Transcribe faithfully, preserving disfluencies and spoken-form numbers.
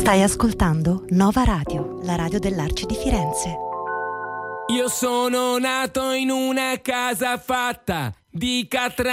Stai ascoltando Nova Radio, la radio dell'Arci di Firenze. Io sono nato in una casa fatta di catra